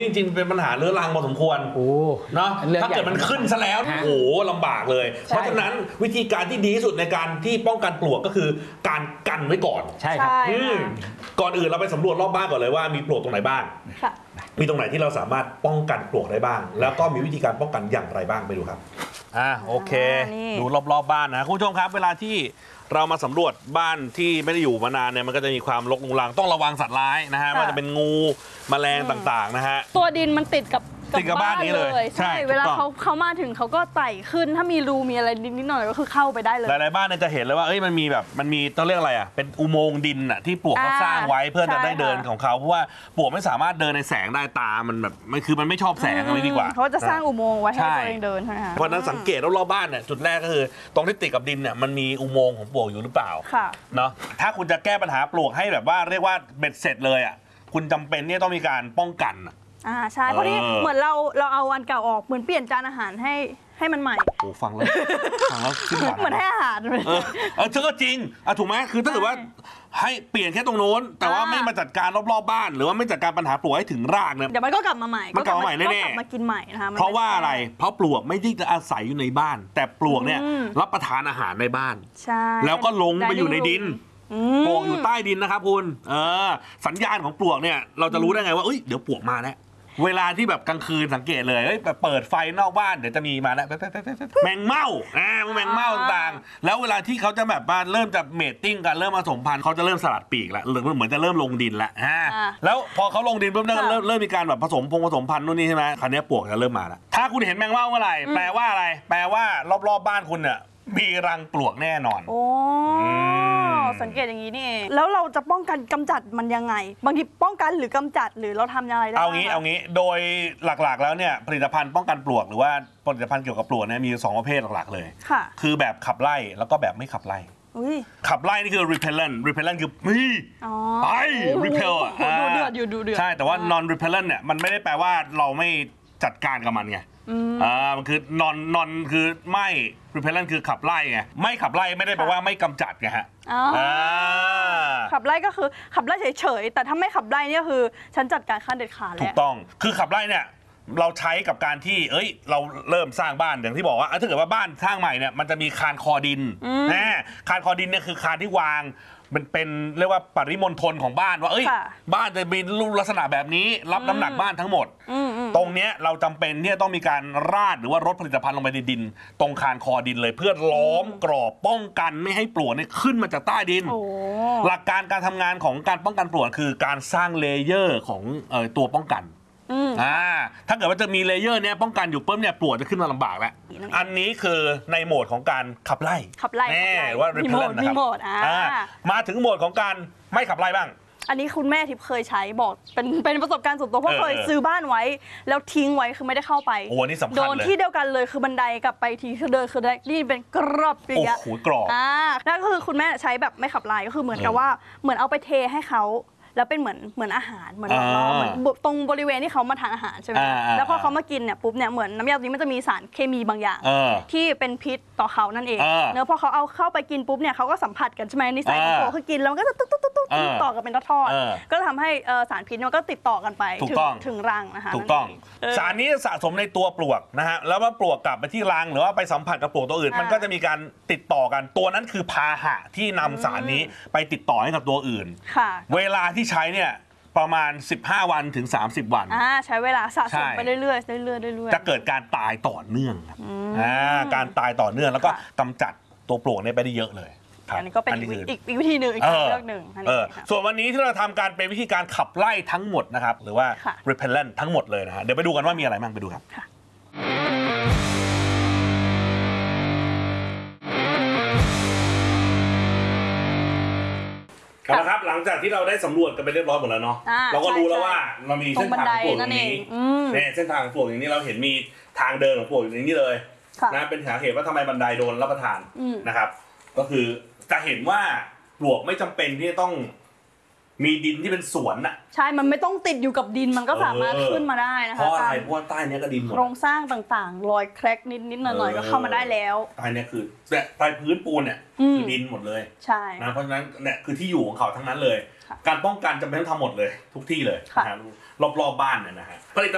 จริงๆเป็นปัญหาเรื้อรังพอสมควรเนาะถ้าเกิดมันขึ้นซะแล้วโอ้โหลำบากเลยเพราะฉะนั้นวิธีการที่ดีที่สุดในการที่ป้องกันปลวกก็คือการกันไว้ก่อนใช่ครับก่อนอื่นเราไปสำรวจรอบบ้านก่อนเลยว่ามีปลวกตรงไหนบ้างมีตรงไหนที่เราสามารถป้องกันปลวกได้บ้างแล้วก็มีวิธีการป้องกันอย่างไรบ้างไปดูครับโอเคดูรอบๆบ้านนะคุณผู้ชมครับเวลาที่เรามาสำรวจบ้านที่ไม่ได้อยู่มานานเนี่ยมันก็จะมีความรกรุงรังต้องระวังสัตว์ร้ายนะฮะว่าจะเป็นงูแมลงต่างๆนะฮะตัวดินมันติดกับบ้านนี้เลยใช่เวลาเขามาถึงเขาก็ไต่ขึ้นถ้ามีรูมีอะไรนิดหน่อยก็คือเข้าไปได้เลยหลายๆบ้านเนี่ยจะเห็นเลยว่ามันมีต้องเรียกอะไรเป็นอุโมงค์ดินที่ปลวกเขาสร้างไว้เพื่อจะได้เดินของเขาเพราะว่าปลวกไม่สามารถเดินในแสงได้ตามันแบบมันไม่ชอบแสงอะไรดีกว่าเขาจะสร้างอุโมงค์ไว้ให้ตัวเองเดินใช่ไหมคะเพราะนั้นสังเกตรอบๆบ้านเนี่ยจุดแรกก็คือตรงที่ติดกับดินเนี่ยมันมีอุโมงค์ของปลวกอยู่หรือเปล่าเนาะถ้าคุณจะแก้ปัญหาปลวกให้แบบว่าเรียกว่าเบ็ดเสร็จเลยคุณจำเป็นเนี่ยต้องมีการป้องกันใช่เพราะที่เหมือนเราเอาอันเก่าออกเหมือนเปลี่ยนจานอาหารให้มันใหม่โอ้ฟังแล้วขึ้นหวานเหมือนให้อาหารเธอก็จริงถูกไหมคือถ้าเกิดว่าให้เปลี่ยนแค่ตรงโน้นแต่ว่าไม่มาจัดการรอบๆบ้านหรือว่าไม่จัดการปัญหาปลวกให้ถึงรากเนี่ยเดี๋ยวมันก็กลับมาใหม่มันกลับมาใหม่แน่ๆมากินใหม่นะคะเพราะว่าอะไรเพราะปลวกไม่ได้จะอาศัยอยู่ในบ้านแต่ปลวกเนี่ยรับประทานอาหารในบ้านใช่แล้วก็ลงไปอยู่ในดินปลวกอยู่ใต้ดินนะครับคุณสัญญาณของปลวกเนี่ยเราจะรู้ได้ไงว่าเดี๋ยวปลวกมาแล้วเวลาที่แบบกลางคืนสังเกตเลยแบบเปิดไฟนอกบ้านเดี๋ยวจะมีมาแล้วแมงเม่าแมงเม่าต่างๆแล้วเวลาที่เขาจะแบบมาเริ่มจะเมทติ้งกันเริ่มผสมพันธุ์เขาจะเริ่มสลัดปีกแล้วหรือเหมือนจะเริ่มลงดินแล้วแล้วพอเขาลงดินปุ๊บเนี่ยเริ่มมีการแบบผสมพันธุ์นู่นนี่ใช่ไหมคราวนี้ปลวกจะเริ่มมาแล้วถ้าคุณเห็นแมงเม่าเมื่อไหร่แปลว่าอะไรแปลว่ารอบๆบ้านคุณเนี่ยมีรังปลวกแน่นอนสังเกตอย่างนี้นี่แล้วเราจะป้องกันกำจัดมันยังไงบางทีป้องกันหรือกำจัดหรือเราทำยังไงได้เอางี้โดยหลักๆแล้วเนี่ยผลิตภัณฑ์ป้องกันปลวกหรือว่าผลิตภัณฑ์เกี่ยวกับปลวกเนี่ยมี2ประเภทหลักๆเลยคือแบบขับไล่แล้วก็แบบไม่ขับไล่ขับไล่นี่คือ repellent คือไป repel ดูเดือดอยู่ดูเดือดใช่แต่ว่า non repellent เนี่ยมันไม่ได้แปลว่าเราไม่จัดการกับมันไงมันคือ non คือไม่ repellent คือขับไล่ไงไม่ขับไล่ไม่ได้แปลว่าไม่กำจัดไงฮะขับไล่ก็คือขับไล่เฉยๆแต่ถ้าไม่ขับไล่นี่คือฉันจัดการขั้นเด็ดขาดแล้วถูกต้องคือขับไล่เนี่ยเราใช้กับการที่เราเริ่มสร้างบ้านอย่างที่บอกว่าถ้าเกิดว่าบ้านสร้างใหม่เนี่ยมันจะมีคานคอดินคานคอดินเนี่ยคือคานที่วางมันเป็นเรียกว่าปริมณฑลของบ้านว่าบ้านจะมีรูปลักษณะแบบนี้รับน้ำหนักบ้านทั้งหมดตรงเนี้ยเราจำเป็นที่จะต้องมีการราดหรือว่ารดผลิตภัณฑ์ลงไปในดินตรงคานคอดินเลยเพื่อล้อมกรอบป้องกันไม่ให้ปลวกเนี่ยขึ้นมาจากใต้ดินหลักการการทำงานของการป้องกันปลวกคือการสร้างเลเยอร์ของตัวป้องกันถ้าเกิดว่าจะมีเลเยอร์เนี้ยป้องกันอยู่ปุ๊บเนี่ยปลวกจะขึ้นมาลำบากแล้วอันนี้คือในโหมดของการขับไล่ว่า repellent นะครับมาถึงโหมดของการไม่ขับไล่บ้างอันนี้คุณแม่ทิพย์เคยใช้บอกเป็นประสบการณ์ส่วนตัวเพราะเคยซื้อบ้านไว้แล้วทิ้งไว้คือไม่ได้เข้าไปโอ้นี่สำคัญเลยโดนที่เดียวกันเลยคือบันไดกลับไปทีคือเดินคือได้นี่เป็นกรอบอย่างเงี้ยโอ้โหกรอบนั่นก็คือคุณแม่ใช้แบบไม่ขับไล่ก็คือเหมือนกับว่าเหมือนเอาไปเทให้เขาแล้วเป็นเหมือนอาหารเหมือนตรงบริเวณที่เขามาทานอาหารใช่ไหมแล้วพอเขามากินเนี่ยปุ๊บเนี่ยเหมือนน้ำยาตัวนี้มันจะมีสารเคมีบางอย่างที่เป็นพิษต่อเขานั่นเองเนื้อพอเขาเอาเข้าไปกินปุ๊บเนี่ยเขาก็สัมผัสกันใช่ไหมนิสัยของตัวคือกินแล้วมันก็จะตุ๊ดต่อกันเป็นทอดก็ทำให้สารพิษมันก็ติดต่อกันไปถึงรังนะคะถูกต้องสารนี้สะสมในตัวปลวกนะฮะแล้วว่าปลวกกลับไปที่รังหรือว่าไปสัมผัสกับปลวกตัวอื่นมันก็จะมีการติดต่อกันตัวนั้นคือพาหะที่นำสารนี้ไปติดต่อให้กับตัวอื่นเวลาที่ใช้เนี่ยประมาณ15 วันถึง30 วันใช้เวลาสะสมไปเรื่อยๆจะเกิดการตายต่อเนื่องการตายต่อเนื่องแล้วก็กำจัดตัวปลวกเนี่ยไปได้เยอะเลยอันนี้ก็เป็นอีกวิธีหนึ่งอีกเรื่องหนึ่งส่วนวันนี้ที่เราทำการเป็นวิธีการขับไล่ทั้งหมดนะครับหรือว่า repellent ทั้งหมดเลยนะฮะเดี๋ยวไปดูกันว่ามีอะไรบ้างไปดูครับนะครับหลังจากที่เราได้สำรวจกันไปเรียบร้อยหมดแล้วเนาะเราก็รู้แล้วว่าเรามีเส้นทางของปลวกอย่างนี้เส้นทางของปลวกอย่างนี้เราเห็นมีทางเดินของปลวกอย่างนี้เลยนะเป็นสาเหตุว่าทำไมบันไดโดนรับประทานนะครับก็คือจะเห็นว่าปลวกไม่จำเป็นที่จะต้องมีดินที่เป็นสวนน่ะใช่มันไม่ต้องติดอยู่กับดินมันก็สามารถขึ้นมาได้นะคะเพราะอะไรเพราะว่าใต้นี้ก็ดินหมดโครงสร้างต่างๆรอยแครกนิดๆหน่อยๆก็เข้ามาได้แล้วใต้นี้คือใต้พื้นปูนเนี่ยคือดินหมดเลยใช่นะเพราะฉะนั้นเนี่ยคือที่อยู่ของเขาทั้งนั้นเลยการป้องกันจำเป็นต้องทำหมดเลยทุกที่เลยรอบๆบ้านเนี่ยนะฮะผลิต